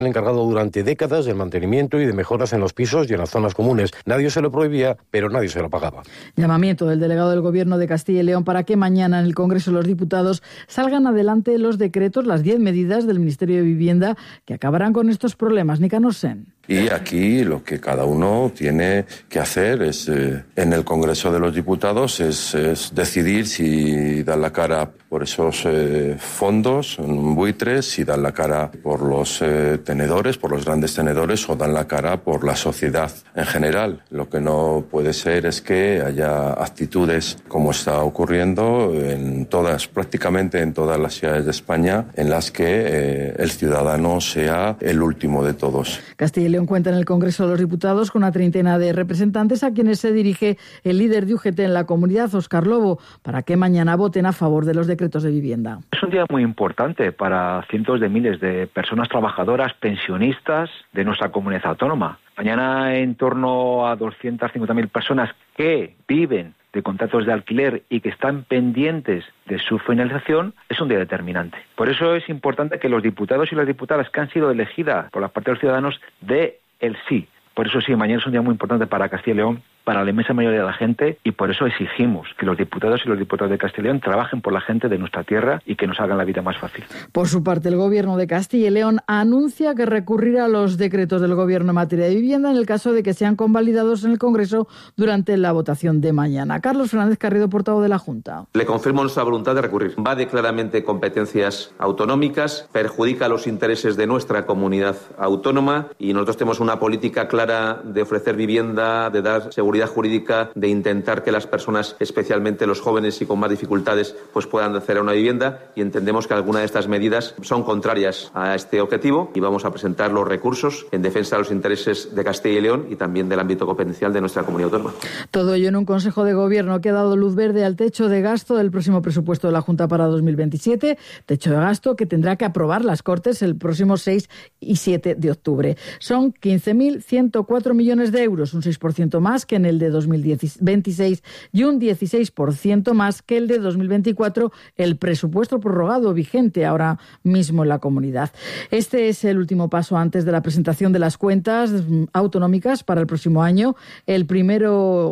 encargado durante décadas del mantenimiento y de mejoras en los pisos y en las zonas comunes. Nadie se lo prohibía, pero nadie se lo pagaba. Llamamiento del delegado del Gobierno de Castilla y León para que mañana en el Congreso de los Diputados salgan adelante los decretos, las 10 medidas del Ministerio de Vivienda que acabarán con estos problemas. Nicanor Sen. Y aquí lo que cada uno tiene que hacer es, en el Congreso de los Diputados, es decidir si dan la cara por esos fondos, buitres, si dan la cara por los tenedores, por los grandes tenedores, o dan la cara por la sociedad en general. Lo que no puede ser es que haya actitudes como está ocurriendo prácticamente en todas las ciudades de España, en las que el ciudadano sea el último de todos. Castilla y León cuenta en el Congreso de los Diputados con una treintena de representantes a quienes se dirige el líder de UGT en la comunidad, Óscar Lobo, para que mañana voten a favor de los decretos de vivienda. Es un día muy importante para cientos de miles de personas trabajadoras, pensionistas de nuestra comunidad autónoma. Mañana en torno a 250.000 personas que viven de contratos de alquiler y que están pendientes de su finalización, es un día determinante. Por eso es importante que los diputados y las diputadas que han sido elegidas por la parte de los ciudadanos dé el sí. Por eso sí, mañana es un día muy importante para Castilla y León, para la inmensa mayoría de la gente, y por eso exigimos que los diputados y los diputados de Castilla y León trabajen por la gente de nuestra tierra y que nos hagan la vida más fácil. Por su parte, el Gobierno de Castilla y León anuncia que recurrirá a los decretos del Gobierno en materia de vivienda en el caso de que sean convalidados en el Congreso durante la votación de mañana. Carlos Fernández Carriedo, portavoz de la Junta. Le confirmo nuestra voluntad de recurrir. Invade claramente competencias autonómicas, perjudica los intereses de nuestra comunidad autónoma y nosotros tenemos una política clara de ofrecer vivienda, de dar seguridad jurídica, de intentar que las personas, especialmente los jóvenes y con más dificultades, pues puedan acceder a una vivienda, y entendemos que algunas de estas medidas son contrarias a este objetivo y vamos a presentar los recursos en defensa de los intereses de Castilla y León y también del ámbito competencial de nuestra comunidad autónoma. Todo ello en un Consejo de Gobierno que ha dado luz verde al techo de gasto del próximo presupuesto de la Junta para 2027, techo de gasto que tendrá que aprobar las Cortes el próximo 6 y 7 de octubre. Son 15.104 millones de euros, un 6% más que en el de 2026 y un 16% más que el de 2024, el presupuesto prorrogado vigente ahora mismo en la comunidad. Este es el último paso antes de la presentación de las cuentas autonómicas para el próximo año, el primer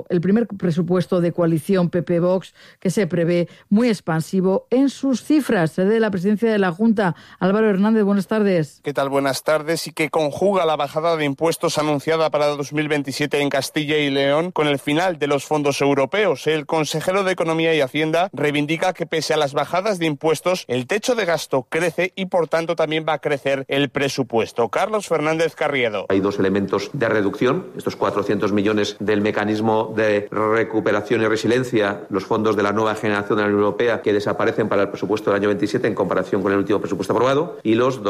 presupuesto de coalición PP-Vox que se prevé muy expansivo en sus cifras. De la presidencia de la Junta, Álvaro Hernández, buenas tardes. ¿Qué tal? Buenas tardes. Y que conjuga la bajada de impuestos anunciada para 2027 en Castilla y León con el final de los fondos europeos. El consejero de Economía y Hacienda reivindica que pese a las bajadas de impuestos, el techo de gasto crece y por tanto también va a crecer el presupuesto. Carlos Fernández Carriedo. Hay dos elementos de reducción, estos 400 millones del mecanismo de recuperación y resiliencia, los fondos de la nueva generación de la Unión Europea que desaparecen para el presupuesto del año 27 en comparación con el último presupuesto aprobado, y los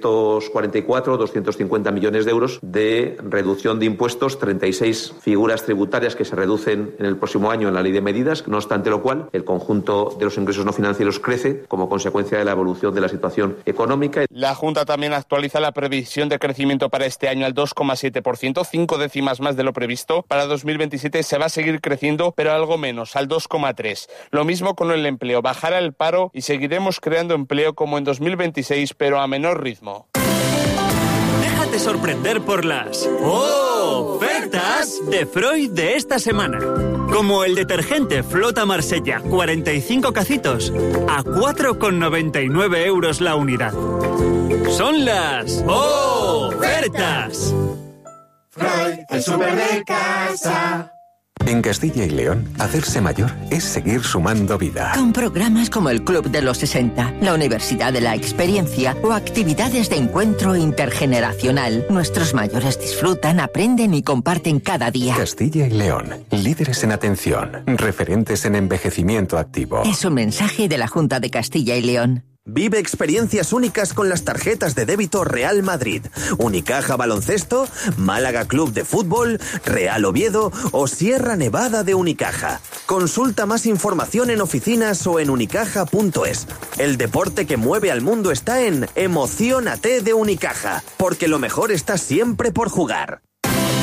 250 millones de euros de reducción de impuestos, 36 figuras tributarias que se reducen en el próximo año en la ley de medidas, no obstante lo cual el conjunto de los ingresos no financieros crece como consecuencia de la evolución de la situación económica. La Junta también actualiza la previsión de crecimiento para este año al 2,7%, 5 décimas más de lo previsto. Para 2027 se va a seguir creciendo, pero algo menos, al 2,3%. Lo mismo con el empleo, bajará el paro y seguiremos creando empleo como en 2026, pero a menor ritmo. Déjate sorprender por las ofertas de Freud de esta semana. Como el detergente Flota Marsella, 45 cacitos a 4,99 euros la unidad. Son las ofertas. Freud, el súper de casa. En Castilla y León, hacerse mayor es seguir sumando vida. Con programas como el Club de los 60, la Universidad de la Experiencia o actividades de encuentro intergeneracional, nuestros mayores disfrutan, aprenden y comparten cada día. Castilla y León, líderes en atención, referentes en envejecimiento activo. Es un mensaje de la Junta de Castilla y León. Vive experiencias únicas con las tarjetas de débito Real Madrid, Unicaja Baloncesto, Málaga Club de Fútbol, Real Oviedo o Sierra Nevada de Unicaja. Consulta más información en oficinas o en unicaja.es. El deporte que mueve al mundo está en Emociónate de Unicaja, porque lo mejor está siempre por jugar. Hora 14.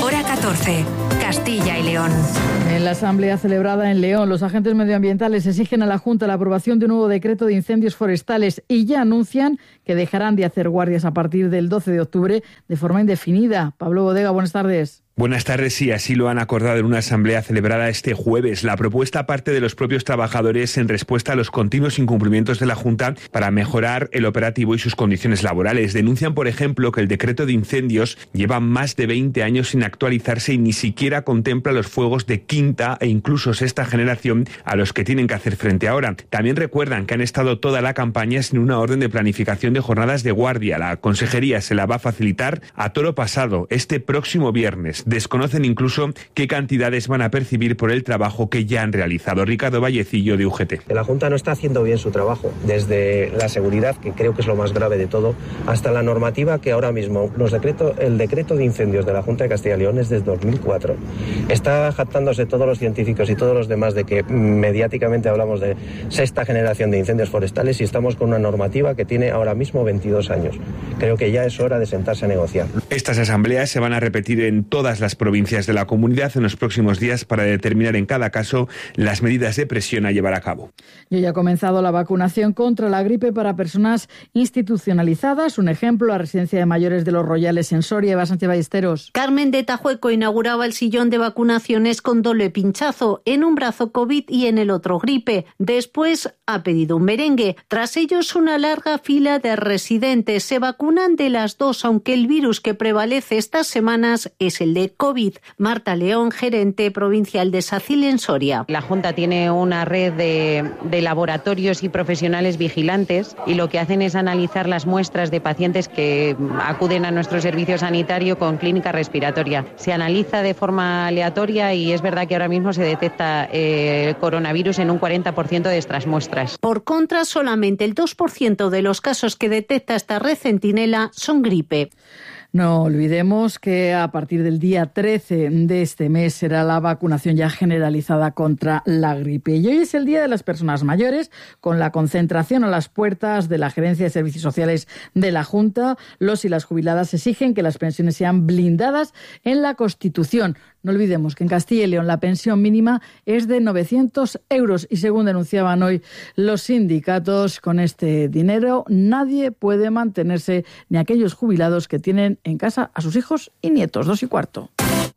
14. Castilla y León. En la asamblea celebrada en León, los agentes medioambientales exigen a la Junta la aprobación de un nuevo decreto de incendios forestales y ya anuncian que dejarán de hacer guardias a partir del 12 de octubre de forma indefinida. Pablo Bodega, buenas tardes. Buenas tardes, sí, así lo han acordado en una asamblea celebrada este jueves. La propuesta parte de los propios trabajadores en respuesta a los continuos incumplimientos de la Junta para mejorar el operativo y sus condiciones laborales. Denuncian, por ejemplo, que el decreto de incendios lleva más de 20 años sin actualizarse y ni siquiera contempla los fuegos de quinta e incluso sexta generación a los que tienen que hacer frente ahora. También recuerdan que han estado toda la campaña sin una orden de planificación de jornadas de guardia. La consejería se la va a facilitar a toro pasado, este próximo viernes. Desconocen incluso qué cantidades van a percibir por el trabajo que ya han realizado. Ricardo Vallecillo, de UGT. La Junta no está haciendo bien su trabajo, desde la seguridad, que creo que es lo más grave de todo, hasta la normativa que ahora mismo, el decreto de incendios de la Junta de Castilla y León es desde 2004. Está jactándose todos los científicos y todos los demás de que mediáticamente hablamos de sexta generación de incendios forestales y estamos con una normativa que tiene ahora mismo 22 años. Creo que ya es hora de sentarse a negociar. Estas asambleas se van a repetir en todas las provincias de la comunidad en los próximos días para determinar en cada caso las medidas de presión a llevar a cabo. Y hoy ha comenzado la vacunación contra la gripe para personas institucionalizadas. Un ejemplo, la residencia de mayores de Los Royales en Soria. Eva Sánchez Ballesteros. Carmen de Tajueco inauguraba el sillón de vacunaciones con doble pinchazo, en un brazo COVID y en el otro gripe. Después ha pedido un merengue. Tras ellos una larga fila de residentes. Se vacunan de las dos, aunque el virus que prevalece estas semanas es el de COVID. Marta León, gerente provincial de SACIL en Soria. La Junta tiene una red de laboratorios y profesionales vigilantes y lo que hacen es analizar las muestras de pacientes que acuden a nuestro servicio sanitario con clínica respiratoria. Se analiza de forma aleatoria y es verdad que ahora mismo se detecta el coronavirus en un 40% de estas muestras. Por contra, solamente el 2% de los casos que detecta esta red Centinela son gripe. No olvidemos que a partir del día 13 de este mes será la vacunación ya generalizada contra la gripe. Y hoy es el Día de las Personas Mayores, con la concentración a las puertas de la Gerencia de Servicios Sociales de la Junta. Los y las jubiladas exigen que las pensiones sean blindadas en la Constitución. No olvidemos que en Castilla y León la pensión mínima es de 900 euros y según denunciaban hoy los sindicatos, con este dinero nadie puede mantenerse, ni aquellos jubilados que tienen en casa a sus hijos y nietos. 2:15.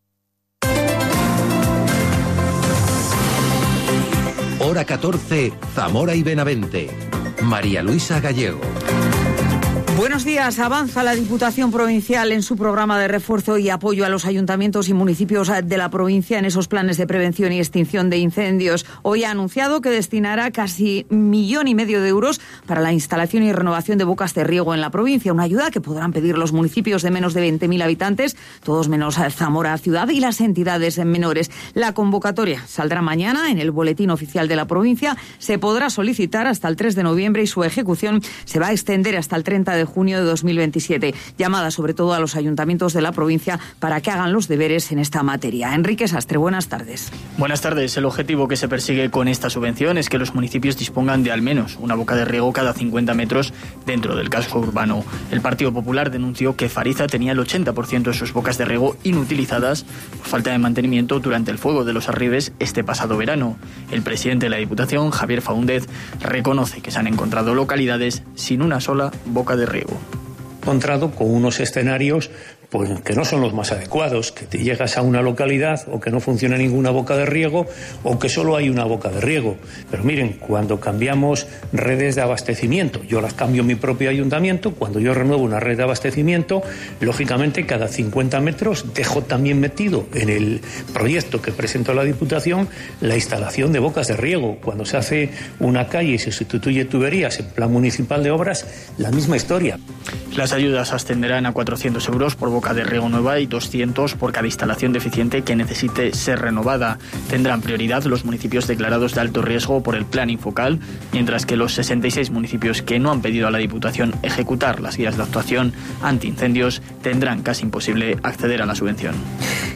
Hora 14, Zamora y Benavente. María Luisa Gallego. Buenos días. Avanza la Diputación Provincial en su programa de refuerzo y apoyo a los ayuntamientos y municipios de la provincia en esos planes de prevención y extinción de incendios. Hoy ha anunciado que destinará casi 1,5 millones de euros para la instalación y renovación de bocas de riego en la provincia. Una ayuda que podrán pedir los municipios de menos de 20.000 habitantes, todos menos Zamora ciudad, y las entidades menores. La convocatoria saldrá mañana en el Boletín Oficial de la provincia. Se podrá solicitar hasta el 3 de noviembre y su ejecución se va a extender hasta el 30 de junio de 2027. Llamada sobre todo a los ayuntamientos de la provincia para que hagan los deberes en esta materia. Enrique Sastre, buenas tardes. Buenas tardes. El objetivo que se persigue con esta subvención es que los municipios dispongan de al menos una boca de riego cada 50 metros dentro del casco urbano. El Partido Popular denunció que Fariza tenía el 80% de sus bocas de riego inutilizadas por falta de mantenimiento durante el fuego de los Arribes este pasado verano. El presidente de la Diputación, Javier Faúndez, reconoce que se han encontrado localidades sin una sola boca de riego. Encontrado con unos escenarios pues que no son los más adecuados, que te llegas a una localidad o que no funciona ninguna boca de riego o que solo hay una boca de riego. Pero miren, cuando cambiamos redes de abastecimiento, yo las cambio en mi propio ayuntamiento, cuando yo renuevo una red de abastecimiento, lógicamente cada 50 metros dejo también metido en el proyecto que presentó la Diputación la instalación de bocas de riego. Cuando se hace una calle y se sustituye tuberías en plan municipal de obras, la misma historia. Las ayudas ascenderán a 400 euros por boca de riego nueva y 200 por cada instalación deficiente que necesite ser renovada. Tendrán prioridad los municipios declarados de alto riesgo por el plan Infocal, mientras que los 66 municipios que no han pedido a la Diputación ejecutar las guías de actuación antiincendios tendrán casi imposible acceder a la subvención.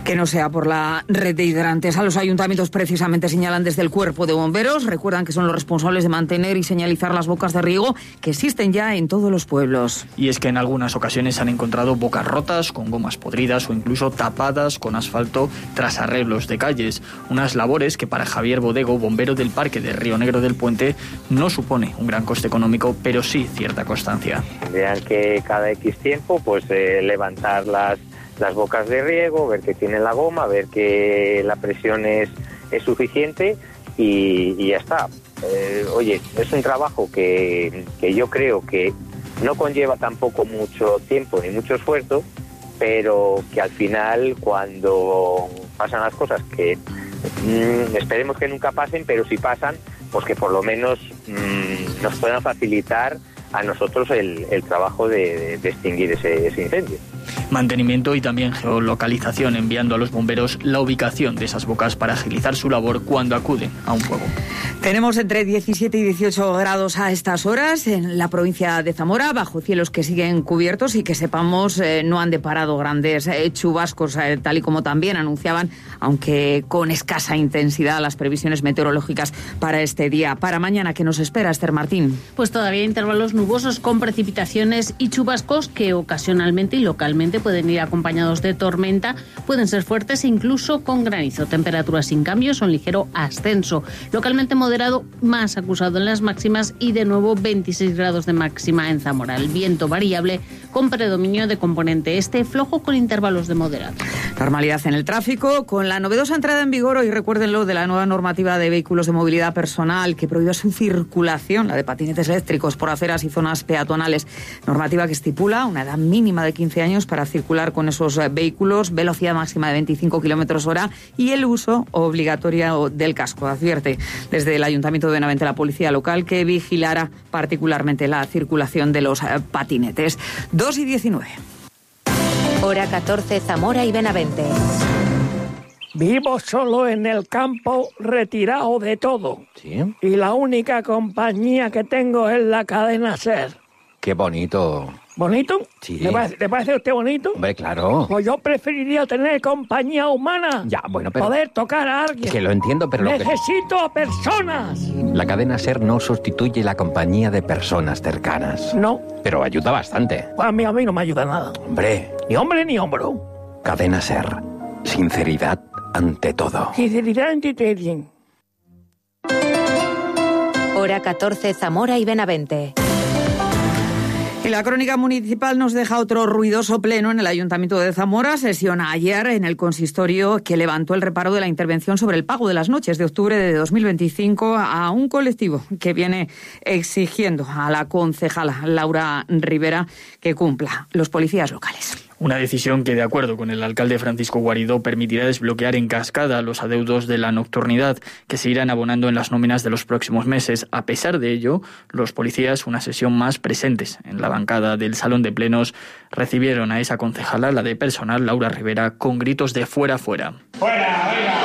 Que no sea por la red de hidrantes. A los ayuntamientos precisamente señalan desde el Cuerpo de Bomberos. Recuerdan que son los responsables de mantener y señalizar las bocas de riego que existen ya en todos los pueblos. Y es que en algunas ocasiones se han encontrado bocas rotas, con gomas podridas o incluso tapadas con asfalto tras arreglos de calles. Unas labores que para Javier Bodego, bombero del Parque de Río Negro del Puente, no supone un gran coste económico, pero sí cierta constancia. Tendrían que cada X tiempo levantar las bocas de riego, ver que tiene la goma, ver que la presión es suficiente y ya está. Oye, es un trabajo que yo creo que no conlleva tampoco mucho tiempo ni mucho esfuerzo, pero que al final, cuando pasan las cosas, que esperemos que nunca pasen, pero si pasan, pues que por lo menos nos puedan facilitar a nosotros el trabajo de extinguir ese incendio. Mantenimiento y también geolocalización, enviando a los bomberos la ubicación de esas bocas para agilizar su labor cuando acuden a un fuego. Tenemos entre 17 y 18 grados a estas horas en la provincia de Zamora, bajo cielos que siguen cubiertos y que sepamos no han deparado grandes chubascos, tal y como también anunciaban, aunque con escasa intensidad, las previsiones meteorológicas para este día. Para mañana, ¿qué nos espera, Esther Martín? Pues todavía intervalos nubosos con precipitaciones y chubascos que ocasionalmente y localmente pueden ir acompañados de tormenta, pueden ser fuertes e incluso con granizo. Temperaturas sin cambios o un ligero ascenso. Localmente moderado, más acusado en las máximas y de nuevo 26 grados de máxima en Zamora. El viento variable con predominio de componente este, flojo con intervalos de moderado. Normalidad en el tráfico con la novedosa entrada en vigor, hoy recuérdenlo, de la nueva normativa de vehículos de movilidad personal que prohíbe su circulación, la de patinetes eléctricos por aceras y zonas peatonales. Normativa que estipula una edad mínima de 15 años para circular con esos vehículos, velocidad máxima de 25 km/h y el uso obligatorio del casco. Advierte desde el Ayuntamiento de Benavente la policía local que vigilará particularmente la circulación de los patinetes. 2:19. Hora 14, Zamora y Benavente. Vivo solo en el campo, retirado de todo. ¿Sí? Y la única compañía que tengo es la cadena SER. Qué bonito. ¿Bonito? Sí. ¿Le parece a usted bonito? Hombre, claro. Pues yo preferiría tener compañía humana. Ya, bueno, pero... Poder tocar a alguien. Que lo entiendo, pero... Necesito a personas. La cadena SER no sustituye la compañía de personas cercanas. No. Pero ayuda bastante. Pues a mí no me ayuda nada. Hombre. Ni hombre ni hombro. Cadena SER. Sinceridad ante todo. Sinceridad ante todo. Hora 14, Zamora y Benavente. Y la crónica municipal nos deja otro ruidoso pleno en el Ayuntamiento de Zamora. Sesiona ayer en el consistorio que levantó el reparo de la intervención sobre el pago de las noches de octubre de 2025 a un colectivo que viene exigiendo a la concejala Laura Rivera que cumpla los policías locales. Una decisión que, de acuerdo con el alcalde Francisco Guaridó, permitirá desbloquear en cascada los adeudos de la nocturnidad que se irán abonando en las nóminas de los próximos meses. A pesar de ello, los policías, una sesión más presentes en la bancada del Salón de Plenos, recibieron a esa concejala, la de personal, Laura Rivera, con gritos de fuera, fuera. ¡Fuera, venga!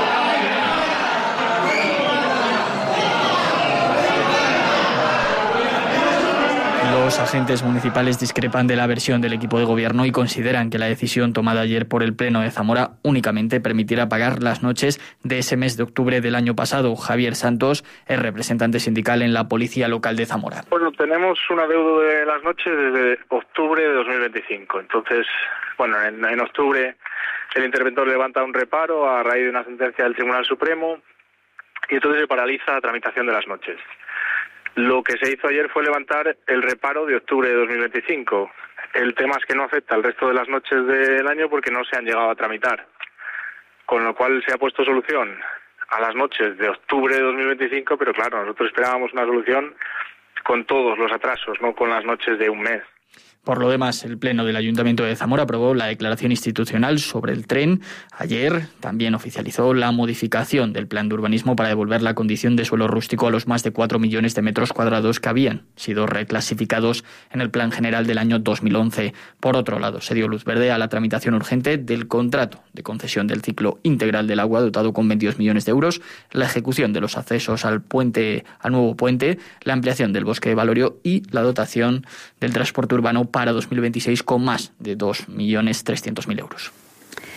Los agentes municipales discrepan de la versión del equipo de gobierno y consideran que la decisión tomada ayer por el Pleno de Zamora únicamente permitirá pagar las noches de ese mes de octubre del año pasado. Javier Santos es representante sindical en la Policía Local de Zamora. Bueno, tenemos un adeudo de las noches desde octubre de 2025. Entonces, bueno, en octubre el interventor levanta un reparo a raíz de una sentencia del Tribunal Supremo y entonces se paraliza la tramitación de las noches. Lo que se hizo ayer fue levantar el reparo de octubre de 2025. El tema es que no afecta al resto de las noches del año porque no se han llegado a tramitar. Con lo cual se ha puesto solución a las noches de octubre de 2025, pero claro, nosotros esperábamos una solución con todos los atrasos, no con las noches de un mes. Por lo demás, el Pleno del Ayuntamiento de Zamora aprobó la declaración institucional sobre el tren. Ayer también oficializó la modificación del plan de urbanismo para devolver la condición de suelo rústico a los más de 4 millones de metros cuadrados que habían sido reclasificados en el plan general del año 2011. Por otro lado, se dio luz verde a la tramitación urgente del contrato de concesión del ciclo integral del agua dotado con 22 millones de euros, la ejecución de los accesos al nuevo puente, la ampliación del bosque de Valorio y la dotación del transporte urbano para 2026 con más de 2.300.000 euros.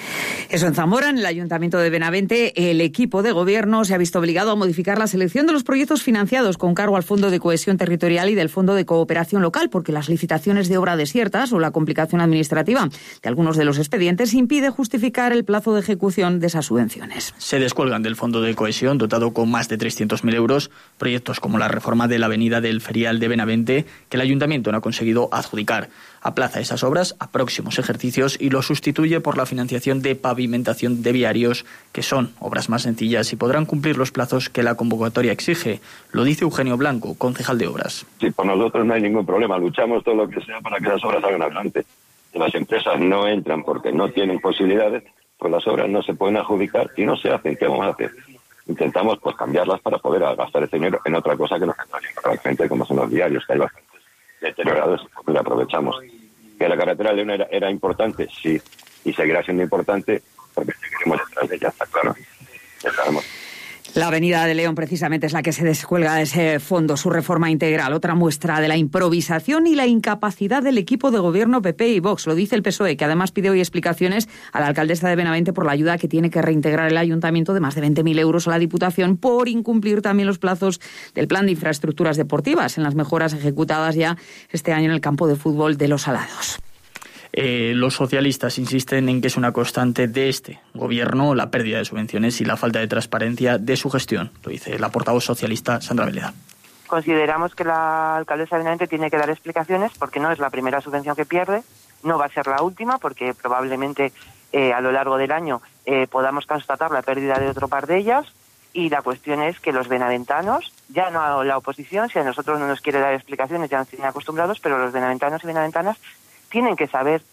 Eso en Zamora, en el Ayuntamiento de Benavente, el equipo de gobierno se ha visto obligado a modificar la selección de los proyectos financiados con cargo al Fondo de Cohesión Territorial y del Fondo de Cooperación Local, porque las licitaciones de obra desiertas o la complicación administrativa de algunos de los expedientes impide justificar el plazo de ejecución de esas subvenciones. Se descuelgan del Fondo de Cohesión, dotado con más de 300.000 euros, proyectos como la reforma de la avenida del Ferial de Benavente, que el Ayuntamiento no ha conseguido adjudicar. Aplaza esas obras a próximos ejercicios y lo sustituye por la financiación de pavimentación de viarios, que son obras más sencillas y podrán cumplir los plazos que la convocatoria exige. Lo dice Eugenio Blanco, concejal de Obras. Sí, por nosotros no hay ningún problema. Luchamos todo lo que sea para que las obras salgan adelante. Si las empresas no entran porque no tienen posibilidades, pues las obras no se pueden adjudicar y no se hacen. ¿Qué vamos a hacer? Intentamos pues cambiarlas para poder gastar ese dinero en otra cosa que nos realmente, como son los viarios, que hay bastantes deteriorados, pues aprovechamos. Que la carretera de León era importante, sí, y seguirá siendo importante porque seguiremos detrás de ella, está claro. Ya sabemos. La avenida de León precisamente es la que se descuelga de ese fondo, su reforma integral. Otra muestra de la improvisación y la incapacidad del equipo de gobierno PP y Vox. Lo dice el PSOE, que además pide hoy explicaciones a la alcaldesa de Benavente por la ayuda que tiene que reintegrar el ayuntamiento de más de 20.000 euros a la Diputación por incumplir también los plazos del plan de infraestructuras deportivas en las mejoras ejecutadas ya este año en el campo de fútbol de Los Alados. Los socialistas insisten en que es una constante de este gobierno la pérdida de subvenciones y la falta de transparencia de su gestión, lo dice la portavoz socialista Sandra Veleda. Consideramos que la alcaldesa de Benavente tiene que dar explicaciones porque no es la primera subvención que pierde, no va a ser la última porque probablemente a lo largo del año podamos constatar la pérdida de otro par de ellas, y la cuestión es que los benaventanos, ya no la oposición, si a nosotros no nos quiere dar explicaciones ya nos tienen acostumbrados, pero los benaventanos y benaventanas tienen que saber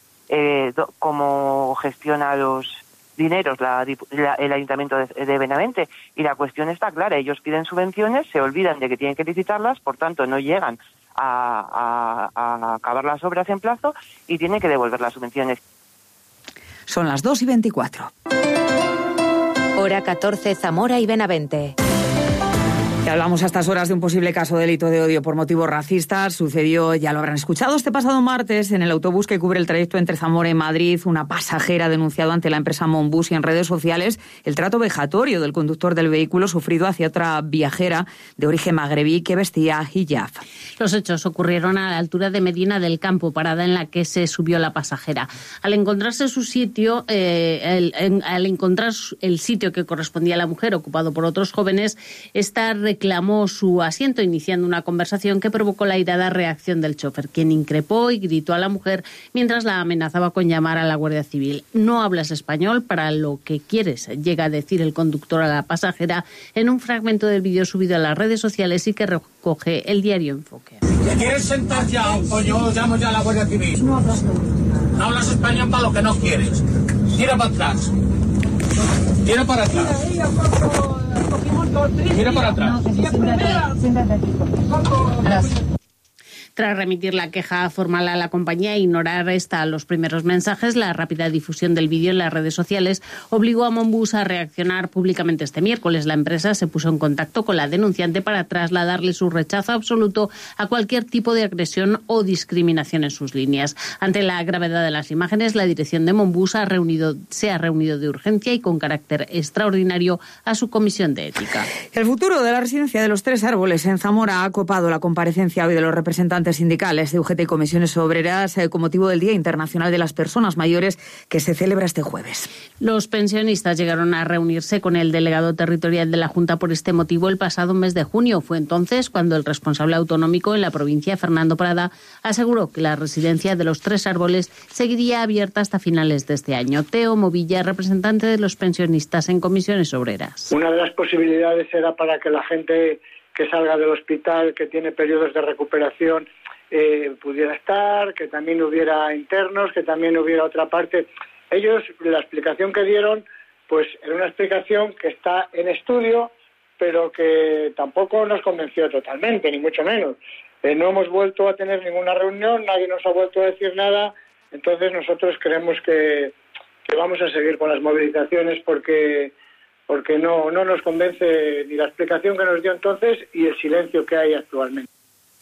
cómo gestiona los dineros el Ayuntamiento de Benavente. Y la cuestión está clara, ellos piden subvenciones, se olvidan de que tienen que licitarlas, por tanto no llegan a acabar las obras en plazo y tienen que devolver las subvenciones. Son las 2:24. Hora 14, Zamora y Benavente. Ya hablamos a estas horas de un posible caso de delito de odio por motivos racistas. Sucedió, ya lo habrán escuchado, este pasado martes en el autobús que cubre el trayecto entre Zamora y Madrid. Una pasajera ha denunciado ante la empresa Monbus y en redes sociales el trato vejatorio del conductor del vehículo sufrido hacia otra viajera de origen magrebí que vestía hijab. Los hechos ocurrieron a la altura de Medina del Campo, parada en la que se subió la pasajera. Al encontrarse su sitio, al encontrar el sitio que correspondía a la mujer ocupado por otros jóvenes, esta reclamó su asiento, iniciando una conversación que provocó la airada reacción del chofer, quien increpó y gritó a la mujer mientras la amenazaba con llamar a la Guardia Civil. No hablas español, para lo que quieres, llega a decir el conductor a la pasajera en un fragmento del vídeo subido a las redes sociales y que recoge el diario Enfoque. ¿Te quieres sentar ya o yo llamo ya a la Guardia Civil? No hablas español. No hablas español para lo que no quieres. Tira para atrás. Tira para atrás. Mira para atrás. Siéntate aquí. Tras remitir la queja formal a la compañía e ignorar los primeros mensajes, la rápida difusión del vídeo en las redes sociales obligó a Monbus a reaccionar públicamente este miércoles. La empresa se puso en contacto con la denunciante para trasladarle su rechazo absoluto a cualquier tipo de agresión o discriminación en sus líneas. Ante la gravedad de las imágenes, la dirección de Monbus se ha reunido de urgencia y con carácter extraordinario a su comisión de ética. El futuro de la residencia de los Tres Árboles en Zamora ha copado la comparecencia hoy de los representantes sindicales de UGT y comisiones obreras con motivo del Día Internacional de las Personas Mayores que se celebra este jueves. Los pensionistas llegaron a reunirse con el delegado territorial de la Junta por este motivo el pasado mes de junio. Fue entonces cuando el responsable autonómico en la provincia, Fernando Prada, aseguró que la residencia de los Tres Árboles seguiría abierta hasta finales de este año. Teo Movilla, representante de los pensionistas en comisiones obreras. Una de las posibilidades era para que la gente que salga del hospital, que tiene periodos de recuperación, pudiera estar, que también hubiera internos, que también hubiera otra parte. Ellos, la explicación que dieron, pues era una explicación que está en estudio, pero que tampoco nos convenció totalmente, ni mucho menos. No hemos vuelto a tener ninguna reunión, nadie nos ha vuelto a decir nada, entonces nosotros creemos que vamos a seguir con las movilizaciones porque no nos convence ni la explicación que nos dio entonces y el silencio que hay actualmente.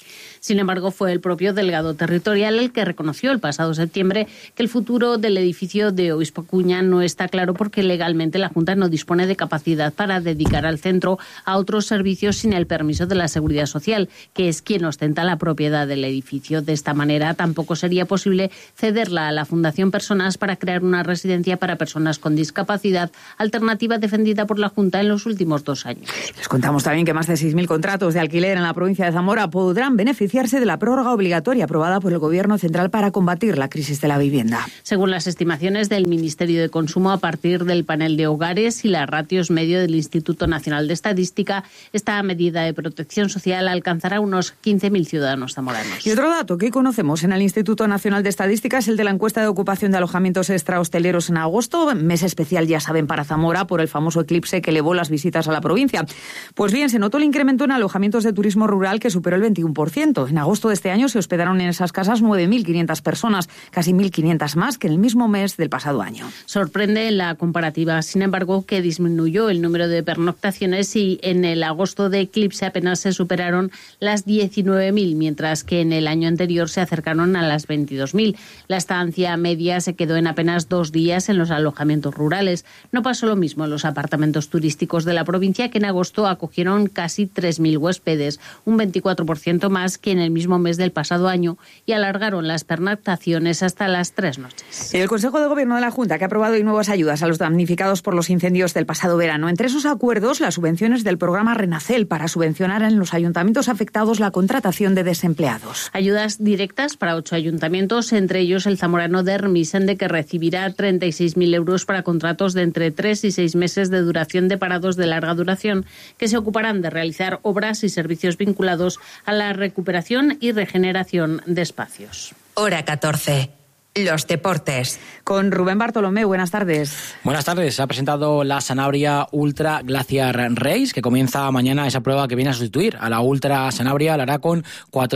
Sin embargo, fue el propio delegado territorial el que reconoció el pasado septiembre que el futuro del edificio de Obispo Acuña no está claro porque legalmente la Junta no dispone de capacidad para dedicar al centro a otros servicios sin el permiso de la Seguridad Social, que es quien ostenta la propiedad del edificio. De esta manera, tampoco sería posible cederla a la Fundación Personas para crear una residencia para personas con discapacidad, alternativa defendida por la Junta en los últimos 2 años. Les contamos también que más de 6.000 contratos de alquiler en la provincia de Zamora podrán beneficiarse de la prórroga obligatoria aprobada por el Gobierno central para combatir la crisis de la vivienda. Según las estimaciones del Ministerio de Consumo, a partir del panel de hogares y las ratios medio del Instituto Nacional de Estadística, esta medida de protección social alcanzará unos 15.000 ciudadanos zamoranos. Y otro dato que conocemos en el Instituto Nacional de Estadística es el de la encuesta de ocupación de alojamientos extrahosteleros en agosto, mes especial, ya saben, para Zamora por el famoso eclipse que elevó las visitas a la provincia. Pues bien, se notó el incremento en alojamientos de turismo rural que superó el 21%. En agosto de este año se hospedaron en esas casas 9.500 personas, casi 1.500 más que en el mismo mes del pasado año. Sorprende la comparativa, sin embargo, que disminuyó el número de pernoctaciones y en el agosto de eclipse apenas se superaron las 19.000, mientras que en el año anterior se acercaron a las 22.000. La estancia media se quedó en apenas 2 días en los alojamientos rurales. No pasó lo mismo en los apartamentos turísticos de la provincia, que en agosto acogieron casi 3.000 huéspedes, un 24% más que en el mismo mes del pasado año, y alargaron las pernoctaciones hasta las 3 noches. El Consejo de Gobierno de la Junta, que ha aprobado hoy nuevas ayudas a los damnificados por los incendios del pasado verano. Entre esos acuerdos, las subvenciones del programa Renacel para subvencionar en los ayuntamientos afectados la contratación de desempleados. Ayudas directas para 8 ayuntamientos, entre ellos el zamorano de Hermisende, que recibirá 36.000 euros para contratos de entre 3 y 6 meses de duración de parados de larga duración, que se ocuparán de realizar obras y servicios vinculados a la recuperación y regeneración de espacios. Hora 14. Los deportes. Con Rubén Bartolomé, buenas tardes. Buenas tardes. Se ha presentado la Sanabria Ultra Glaciar Race, que comienza mañana esa prueba que viene a sustituir a la Ultra Sanabria. La hará con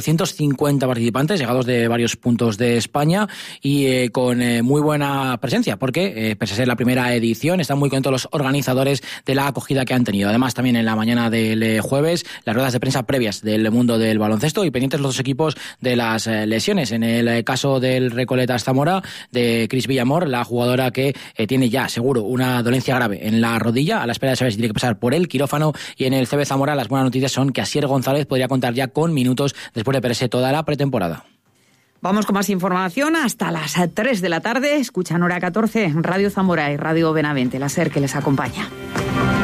450 participantes llegados de varios puntos de España y con muy buena presencia, porque pese a ser la primera edición, están muy contentos los organizadores de la acogida que han tenido. Además, también en la mañana del jueves, las ruedas de prensa previas del mundo del baloncesto y pendientes los dos equipos de las lesiones. En el caso del Recoletas Zamora, de Cris Villamor, la jugadora que tiene ya seguro una dolencia grave en la rodilla, a la espera de saber si tiene que pasar por el quirófano. Y en el CB Zamora las buenas noticias son que Asier González podría contar ya con minutos después de perderse toda la pretemporada. Vamos con más información hasta las 3 de la tarde. Escuchan Hora 14, Radio Zamora y Radio Benavente, la SER que les acompaña.